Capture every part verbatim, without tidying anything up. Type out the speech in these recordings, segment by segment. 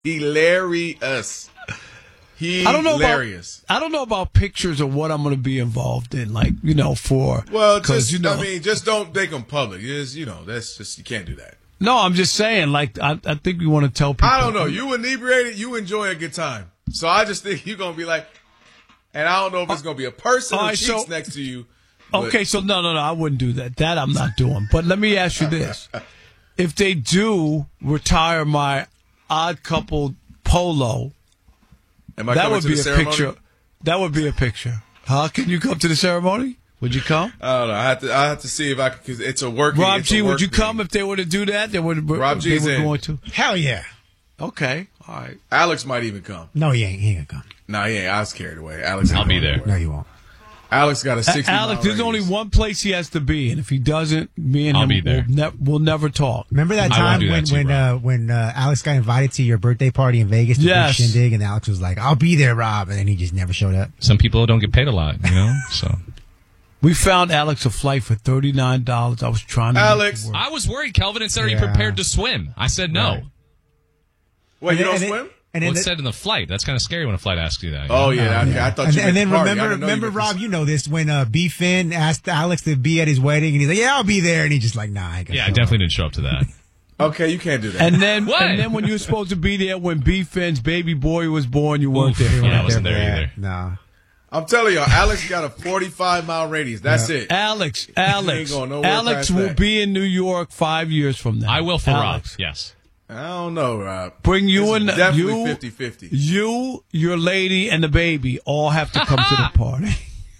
hilarious. Hilarious. I don't know about, I don't know about pictures of what I'm going to be involved in, like, you know, for. Well, just, you know, I mean, just don't make them public. Just, you know, that's just, you can't do that. No, I'm just saying, like, I, I think we want to tell people. I don't know. You inebriated, you enjoy a good time. So I just think you're going to be like, and I don't know if it's going to be a person or right, cheeks so, next to you. Okay, so no, no, no, I wouldn't do that. That I'm not doing. But let me ask you this. If they do retire my Odd Couple polo, Am I that would to be the a ceremony? picture. That would be a picture. Huh? Can you come to the ceremony? Would you come? I don't know. I have to. I have to see if I could. Because it's a working. Rob it's G, a work would you thing. come if they were to do that? They would. Rob they G's were in. going to. Hell yeah. Okay. All right. Alex might even come. No, he ain't. He ain't gonna come. No, he ain't. I was carried away. Alex, I'll ain't be going there. anywhere. No, you won't. Alex got a sixty. Alex, mile there's only radius. one place he has to be, and if he doesn't, me and I'll him be there. will, ne- will never talk. Remember that I won't time do that when to you, when Rob. uh, when uh, Alex got invited to your birthday party in Vegas to Yes. do shindig, and Alex was like, "I'll be there, Rob," and then he just never showed up. Some people don't get paid a lot, you know. So We found Alex a flight for thirty-nine dollars. I was trying to Alex. make it work. I was worried. Kelvin had said, "Are you Yeah. prepared to swim?" I said no. Right. Wait, you And don't then- swim? And Well, then it said in the flight. That's kind of scary when a flight asks you that. you Oh know? yeah, okay. I thought and, you. and meant then the party. I remember, didn't know you remember, meant Rob, the- you know this when uh, B. Finn asked Alex to be at his wedding, and he's like, "Yeah, I'll be there," and he just like, "Nah, I ain't gonna Yeah, I show definitely up." didn't show up to that. Okay, you can't do that. And then, What? and then when you were supposed to be there when B. Finn's baby boy was born, you weren't Oof. there. Yeah, I wasn't there Yeah, either. Nah. I'm telling y'all, Alex got a forty-five mile radius. That's it. Alex, Alex, going nowhere Alex past will that. be in New York five years from now. I will for Alex. Rob. Yes. I don't know, Rob. Bring you This is and definitely you, fifty-fifty. you, your lady, and the baby all have to come to the party.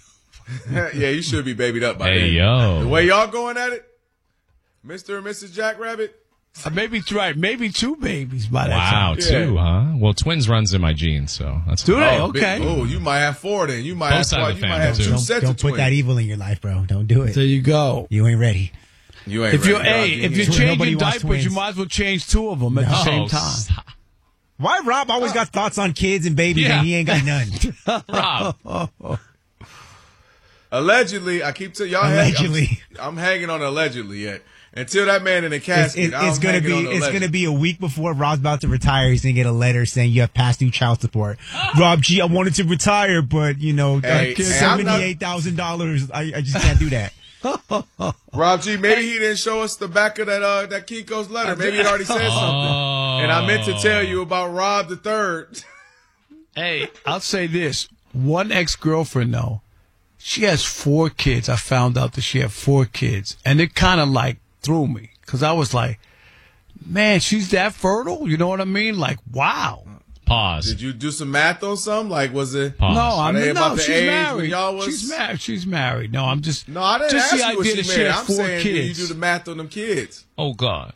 Yeah, you should be babied up by Hey, then. yo. The way y'all going at it, Mister and Missus Jackrabbit. Uh, maybe it's right. Maybe two babies by that Wow, time. two, huh? Well, twins runs in my genes, so that's Do they? Oh, Okay. big- Oh, you might have four then. You might Both have sides of twi- the You might family, have too. two Don't, sets don't of put twins. that evil in your life, bro. Don't do it. There you go. You ain't ready. You ain't If you're ready, hey, Rob. if You you're ain't- Nobody changing wants diapers, you twins. might as well change two of them at the Oh, same time. stop. Why Rob always got thoughts on kids and babies Yeah. and he ain't got none? Rob. Allegedly, I keep telling y'all. Allegedly. Hang, I'm, I'm hanging on allegedly yet. Until that man in the It's, casket, it, I'm it's gonna hanging be on it's allegedly. gonna be a week before Rob's about to retire. He's gonna get a letter saying you have past due child support. Rob G, I wanted to retire, but you know, Hey, hey, I'm not- seventy eight thousand dollars. I, I just can't do that. Rob G, maybe he didn't show us the back of that uh, that Kiko's letter. Maybe it already said something. Oh. And I meant to tell you about Rob the Third. Hey, I'll say this. One ex-girlfriend, though, she has four kids. I found out that she had four kids. And it kind of, like, threw me. Because I was like, man, she's that fertile? You know what I mean? Like, wow. Pause. Did you do some math on something? Like, was it? Pause. No, Are I'm they about no, the she's age when married. y'all was- She's married. She's married. No, I'm just No, I didn't just ask the you what idea she that she married. had I'm four saying, kids. did you do the math on them kids? Oh, God.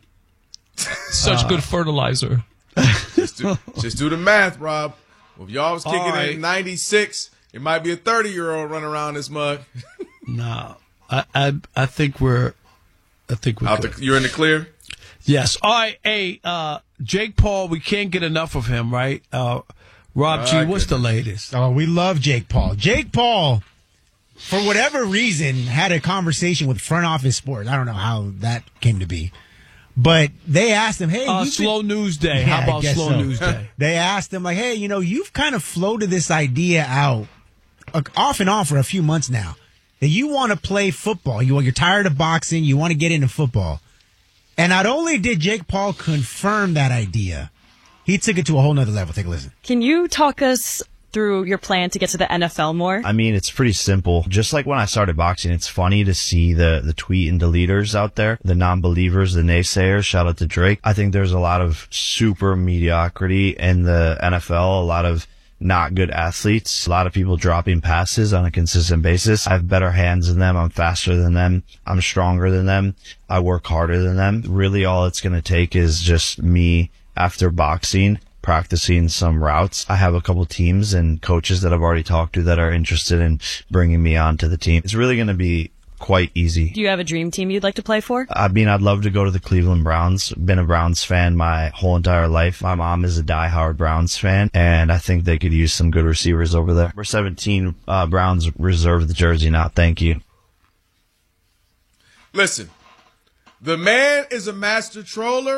Such good fertilizer. Just do, just do the math, Rob. Well, if y'all was kicking All it right. in ninety-six, it might be a thirty-year-old running around this mug. No, I, I I think we're I think we're Out good. the, you're in the clear? Yes. All right. Hey, uh, Jake Paul, we can't get enough of him, right? Uh, Rob G, My what's the goodness. latest? Oh, we love Jake Paul. Jake Paul, for whatever reason, had a conversation with Front Office Sports. I don't know how that came to be. But they asked him, hey, Uh, you've slow been- news day. Yeah, How I about guess slow so. news day? They asked him, like, hey, you know, you've kind of floated this idea out uh, off and on for a few months now that you want to play football. You, you're tired of boxing. You want to get into football. And not only did Jake Paul confirm that idea, he took it to a whole nother level. Take a listen. Can you talk us through your plan to get to the N F L more? I mean, it's pretty simple. Just like when I started boxing, it's funny to see the, the tweet and deleters out there, the non-believers, the naysayers. Shout out to Drake. I think there's a lot of super mediocrity in the N F L, a lot of not good athletes, a lot of people dropping passes on a consistent basis. I have better hands than them. I'm faster than them. I'm stronger than them. I work harder than them. Really, all it's going to take is just me after boxing, practicing some routes. I have a couple teams and coaches that I've already talked to that are interested in bringing me on to the team. It's really going to be quite easy. Do you have a dream team you'd like to play for? I mean, I'd love to go to the Cleveland Browns. Been a Browns fan my whole entire life. My mom is a diehard Browns fan, and I think they could use some good receivers over there. Number seventeen, uh, Browns reserve the jersey now. Thank you. Listen, the man is a master troller,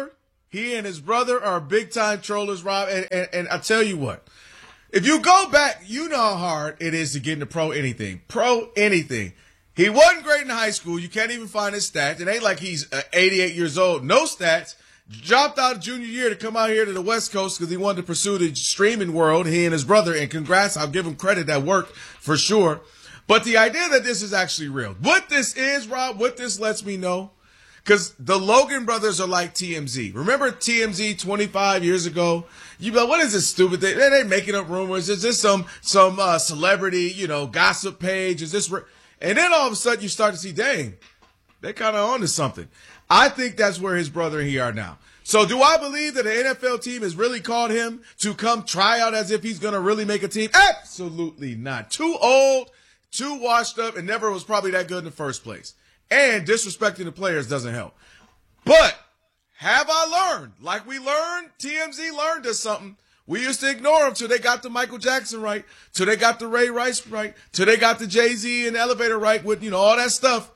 He and his brother are big time trollers, Rob. And, and, and I tell you what, if you go back, you know how hard it is to get into pro anything. Pro anything. He wasn't great in high school. You can't even find his stats. It ain't like he's uh, eighty-eight years old. No stats. Dropped out of junior year to come out here to the West Coast because he wanted to pursue the streaming world, he and his brother. And congrats, I'll give him credit. That worked for sure. But the idea that this is actually real. What this is, Rob, what this lets me know, because the Logan brothers are like T M Z. Remember T M Z twenty-five years ago? You be like, what is this stupid thing? They ain't making up rumors. Is this some some uh, celebrity, you know, gossip page? Is this... Re-? And then all of a sudden you start to see, dang, they're kind of on to something. I think that's where his brother and he are now. So do I believe that the N F L team has really called him to come try out as if he's going to really make a team? Absolutely not. Too old, too washed up, and never was probably that good in the first place. And disrespecting the players doesn't help. But have I learned? Like we learned, T M Z learned us something. We used to ignore them till they got the Michael Jackson right, till they got the Ray Rice right, till they got the Jay-Z and Elevator right with, you know, all that stuff.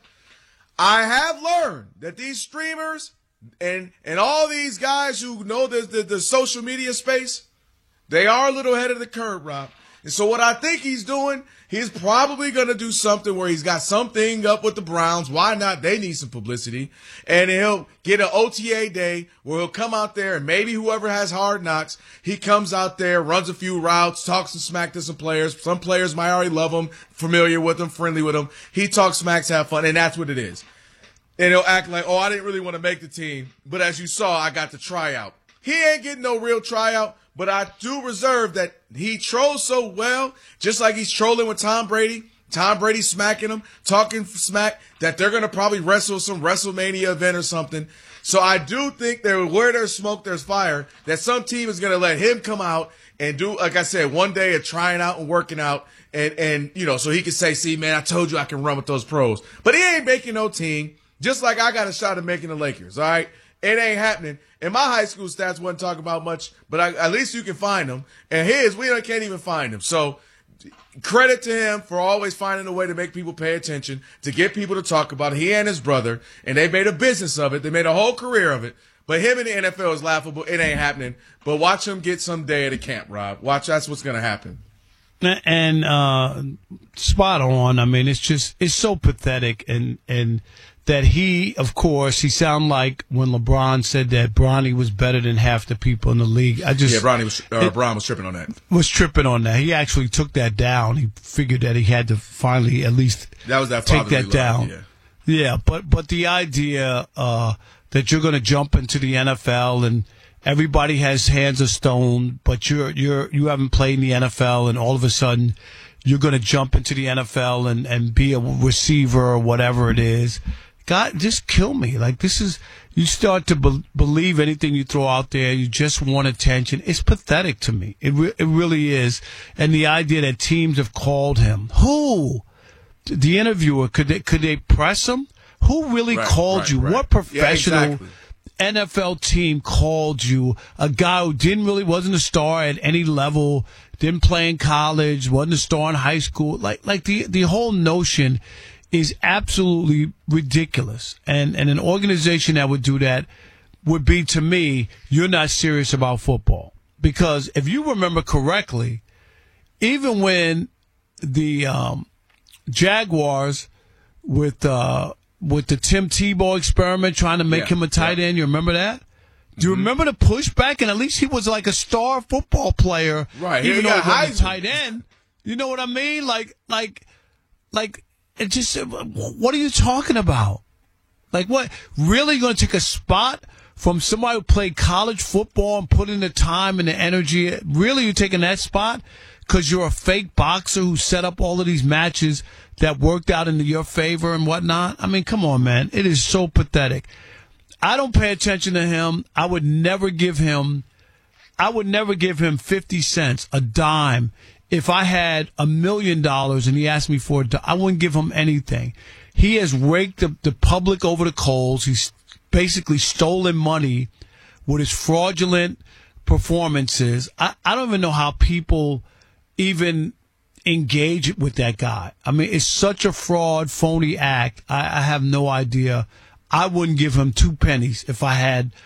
I have learned that these streamers and and all these guys who know the, the, the social media space, they are a little ahead of the curve, Rob. And so what I think he's doing, he's probably going to do something where he's got something up with the Browns. Why not? They need some publicity. And he'll get an O T A day where he'll come out there and maybe whoever has Hard Knocks, he comes out there, runs a few routes, talks some smack to some players. Some players might already love him, familiar with him, friendly with him. He talks smacks, have fun, and that's what it is. And he'll act like, oh, I didn't really want to make the team, but as you saw, I got the tryout. He ain't getting no real tryout, but I do reserve that he trolls so well, just like he's trolling with Tom Brady. Tom Brady smacking him, talking smack, that they're going to probably wrestle some WrestleMania event or something. So I do think that where there's smoke, there's fire, that some team is going to let him come out and do, like I said, one day of trying out and working out. And, and you know, so he can say, see, man, I told you I can run with those pros. But he ain't making no team. Just like I got a shot at making the Lakers, all right? It ain't happening. And my high school stats wasn't talking about much, but I, at least you can find them. And his, we can't even find them. So credit to him for always finding a way to make people pay attention, to get people to talk about it. He and his brother, and they made a business of it. They made a whole career of it. But him in the N F L is laughable. It ain't happening. But watch him get some day at a camp, Rob. Watch, that's what's going to happen. And uh, spot on. I mean, it's just, it's so pathetic. And, and, that he, of course, he sounded like when LeBron said that Bronny was better than half the people in the league. I just yeah, Bronny was uh, it, Bron was tripping on that. Was tripping on that. He actually took that down. He figured that he had to finally at least that was that take that love, down. Yeah. yeah, but but the idea uh, that you're going to jump into the N F L and everybody has hands of stone, but you're you're you haven't played in the N F L, and all of a sudden you're going to jump into the N F L and and be a receiver or whatever it is. God, just kill me. Like, this is, you start to be- believe anything you throw out there. You just want attention. It's pathetic to me. It re- it really is. And the idea that teams have called him. Who? The interviewer, could they, could they press him? Who really right, called right, you? right. What professional yeah, exactly. N F L team called you? A guy who didn't really, wasn't a star at any level, didn't play in college, wasn't a star in high school. Like, like the, the whole notion is absolutely ridiculous. And and an organization that would do that would be, to me, you're not serious about football. Because if you remember correctly, even when the um, Jaguars with uh, with the Tim Tebow experiment trying to make yeah, him a tight yeah. end, you remember that? Do you mm-hmm. remember the pushback? And at least he was like a star football player, right? Even he though got he wasn't a Heisman. tight end. You know what I mean? Like, like, like. It just, what are you talking about? Like, what? Really going to take a spot from somebody who played college football and put in the time and the energy? Really, you're taking that spot because you're a fake boxer who set up all of these matches that worked out into your favor and whatnot? I mean, come on, man. It is so pathetic. I don't pay attention to him. I would never give him, I would never give him fifty cents, a dime. If I had a million dollars and he asked me for it, I wouldn't give him anything. He has raked the, the public over the coals. He's basically stolen money with his fraudulent performances. I, I don't even know how people even engage with that guy. I mean, it's such a fraud, phony act. I, I have no idea. I wouldn't give him two pennies if I had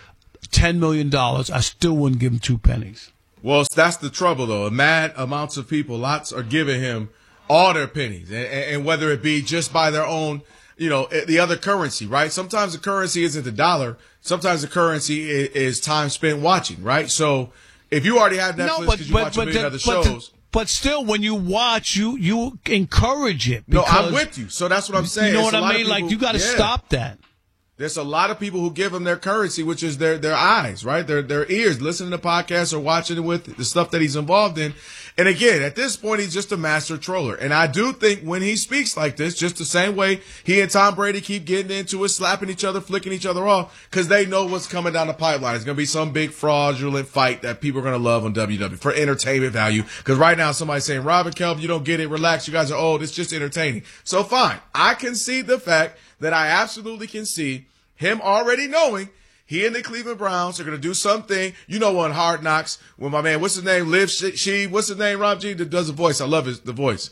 ten million dollars, I still wouldn't give him two pennies. Well, that's the trouble, though. Mad amounts of people, lots are giving him all their pennies, and, and whether it be just by their own, you know, the other currency, right? Sometimes the currency isn't the dollar. Sometimes the currency is, is time spent watching, right? So if you already have Netflix because you watch a million other shows. The, but still, when you watch, you you encourage it. No, I'm with you. So that's what I'm saying. You know It's what I mean? people, Like, you got to yeah. stop that. There's a lot of people who give them their currency, which is their, their eyes, right? Their, their ears, listening to podcasts or watching it with the stuff that he's involved in. And again, at this point, he's just a master troller. And I do think when he speaks like this, just the same way he and Tom Brady keep getting into it, slapping each other, flicking each other off, because they know what's coming down the pipeline. It's going to be some big fraudulent fight that people are going to love on W W E for entertainment value. Because right now, somebody's saying, Robin Kelvin, you don't get it. Relax. You guys are old. It's just entertaining. So fine. I concede the fact that I absolutely can see him already knowing he and the Cleveland Browns are going to do something. You know, on Hard Knocks, when my man, what's his name? Liv She, what's his name, Rob G, that does the voice. I love his, the voice.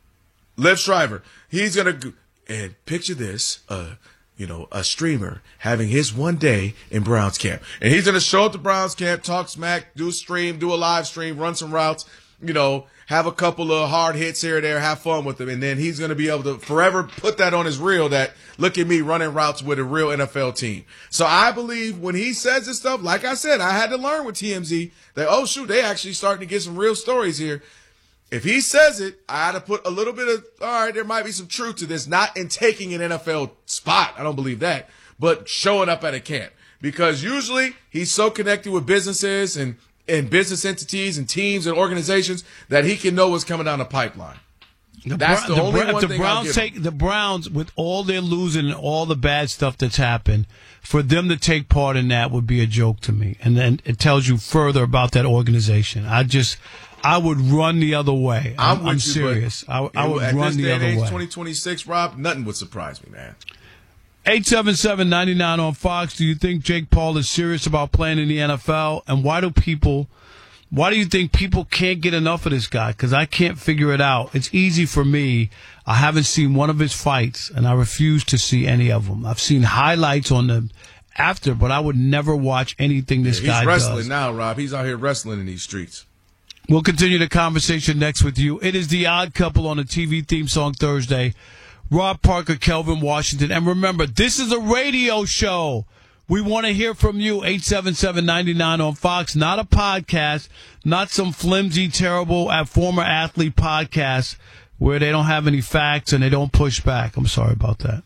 Liv Shriver. He's going to, and picture this, uh, you know, a streamer having his one day in Browns camp. And he's going to show up to Browns camp, talk smack, do a stream, do a live stream, run some routes, you know, have a couple of hard hits here or there, have fun with them, and then he's going to be able to forever put that on his reel that, look at me running routes with a real N F L team. So I believe when he says this stuff, like I said, I had to learn with T M Z that, oh, shoot, they actually starting to get some real stories here. If he says it, I had to put a little bit of, all right, there might be some truth to this, not in taking an N F L spot. I don't believe that, but showing up at a camp. Because usually he's so connected with businesses and and business entities and teams and organizations that he can know what's coming down the pipeline. The That's Bra- the only the, one the thing Browns I'll give take him. the Browns with all their losing and all the bad stuff that's happened. For them to take part in that would be a joke to me, and then it tells you further about that organization. I just, I would run the other way. I'm, I'm, I'm with you, serious. I, I would at run this the day and other age, way. twenty twenty-six, Rob, nothing would surprise me, man. eight seven seven, nine nine on Fox. Do you think Jake Paul is serious about playing in the N F L? And why do people, why do you think people can't get enough of this guy? Because I can't figure it out. It's easy for me. I haven't seen one of his fights, and I refuse to see any of them. I've seen highlights on the after, but I would never watch anything this Yeah, guy he's wrestling does. now, Rob. He's out here wrestling in these streets. We'll continue the conversation next with you. It is The Odd Couple on the T V theme song Thursday. Rob Parker, Kelvin Washington. And remember, this is a radio show. We want to hear from you. eight seven seven, nine nine on Fox. Not a podcast. Not some flimsy, terrible uh, former athlete podcast where they don't have any facts and they don't push back. I'm sorry about that.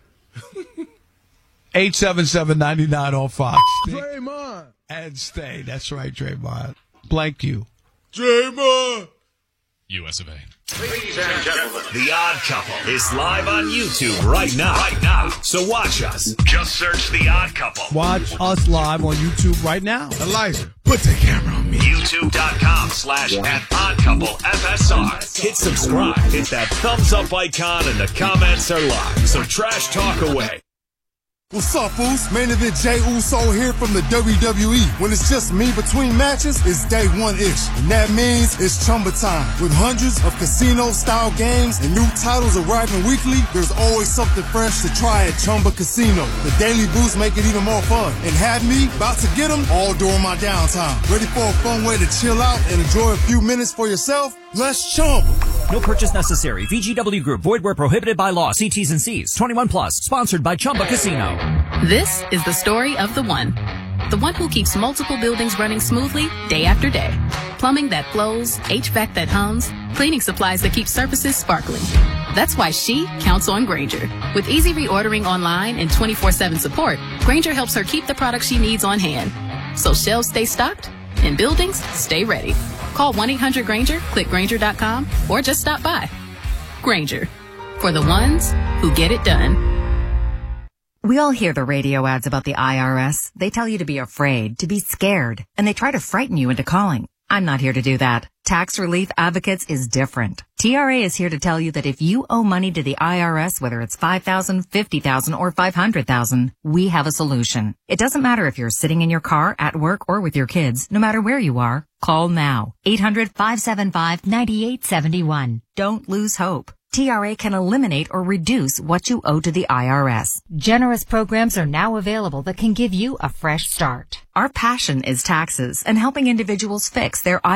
eight seven seven, nine nine on Fox. Draymond. And stay. That's right, Draymond. Blank you. Draymond. U S of A. Ladies and gentlemen, The Odd Couple is live on YouTube right now. Right now. So watch us. Just search The Odd Couple. Watch us live on YouTube right now. Elijah, put the camera on me. YouTube.com slash at Odd Couple F S R. Hit subscribe. Hit that thumbs up icon and the comments are live. So trash talk away. What's up, fools? Main event Jey Uso here from the W W E. When it's just me between matches, it's day one-ish. And that means it's Chumba time. With hundreds of casino-style games and new titles arriving weekly, there's always something fresh to try at Chumba Casino. The daily boosts make it even more fun. And have me about to get them all during my downtime. Ready for a fun way to chill out and enjoy a few minutes for yourself? Let's Chumba. No purchase necessary. V G W Group. Void where prohibited by law. See T's and C's. twenty-one plus. Sponsored by Chumba Casino. This is the story of the one. The one who keeps multiple buildings running smoothly day after day. Plumbing that flows, H V A C that hums, cleaning supplies that keep surfaces sparkling. That's why she counts on Grainger. With easy reordering online and twenty-four seven support, Grainger helps her keep the products she needs on hand. So shelves stay stocked and buildings stay ready. Call one eight hundred Grainger, click Grainger dot com, or just stop by. Grainger, for the ones who get it done. We all hear the radio ads about the I R S. They tell you to be afraid, to be scared, and they try to frighten you into calling. I'm not here to do that. Tax Relief Advocates is different. T R A is here to tell you that if you owe money to the I R S, whether it's five thousand dollars, fifty thousand dollars, or five hundred thousand dollars, we have a solution. It doesn't matter if you're sitting in your car, at work, or with your kids. No matter where you are, call now. eight hundred, five seven five, nine eight seven one. Don't lose hope. T R A can eliminate or reduce what you owe to the I R S. Generous programs are now available that can give you a fresh start. Our passion is taxes and helping individuals fix their